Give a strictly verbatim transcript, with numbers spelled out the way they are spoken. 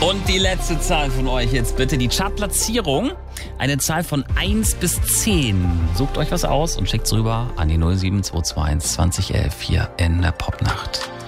Und die letzte Zahl von euch jetzt bitte, die Chartplatzierung. Eine Zahl von eins bis zehn. Sucht euch was aus und schickt's rüber an die null sieben zwei zwei eins zwanzig elf hier in der Popnacht.